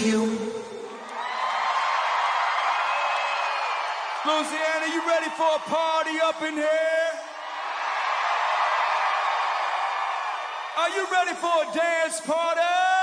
Louisiana, you ready for a party up in here? Are you ready for a dance party?